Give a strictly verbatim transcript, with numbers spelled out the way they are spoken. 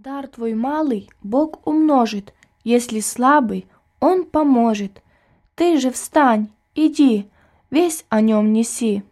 Дар твой малый Бог умножит, если слабый, Он поможет. Ты же встань, иди, весть о нем неси.